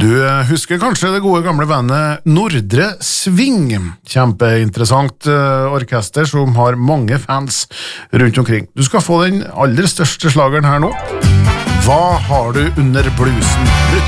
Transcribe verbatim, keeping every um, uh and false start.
Du husker kanskje det gode gamle bandet Nordre Sving. Kjempeinteressant orkester som har mange fans rundt omkring. Du skal få den aller største slageren her nå. Hva har du under blusen?